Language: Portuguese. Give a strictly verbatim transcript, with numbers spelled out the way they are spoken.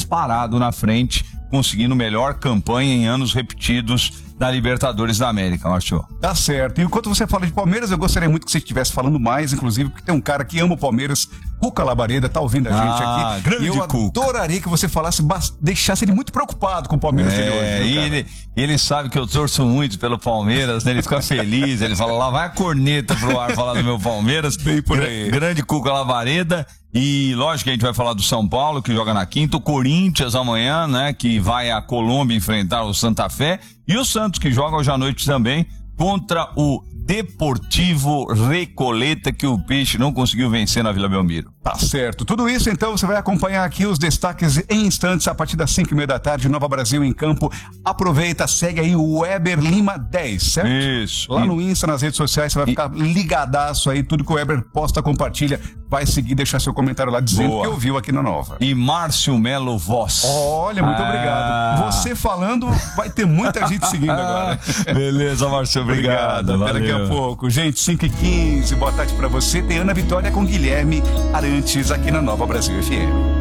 disparado na frente, conseguindo melhor campanha em anos repetidos da Libertadores da América, Márcio. Tá certo. E enquanto você fala de Palmeiras, eu gostaria muito que você estivesse falando mais, inclusive, porque tem um cara que ama o Palmeiras, Cuca Labareda, tá ouvindo a gente ah, aqui. Grande e eu Cuca. adoraria que você falasse, deixasse ele muito preocupado com o Palmeiras de hoje. É, e ele, ele sabe que eu torço muito pelo Palmeiras, né? Ele fica feliz, ele fala, lá vai a corneta pro ar falar do meu Palmeiras. Bem por aí. Grande Cuca Labareda. E lógico que a gente vai falar do São Paulo, que joga na quinta, o Corinthians amanhã, né, que vai à Colômbia enfrentar o Santa Fé, e o Santos, que joga hoje à noite também contra o Deportivo Recoleta, que o Peixe não conseguiu vencer na Vila Belmiro. Tá certo. Tudo isso, então, você vai acompanhar aqui os destaques em instantes, a partir das cinco e meia da tarde, Nova Brasil em campo. Aproveita, segue aí o Weber Lima dez, certo? Isso. Lá no Insta, nas redes sociais, você vai ficar ligadaço aí, tudo que o Weber posta, compartilha, vai seguir, deixar seu comentário lá dizendo Boa. que ouviu aqui na Nova. E Márcio Melo Voz. Olha, muito ah. obrigado. Você falando, vai ter muita gente seguindo agora. Beleza, Márcio, obrigado. obrigado. Até daqui a pouco. Gente, cinco e quinze, boa tarde pra você. Tem Ana Vitória com Guilherme Arantes aqui na Nova Brasil F M.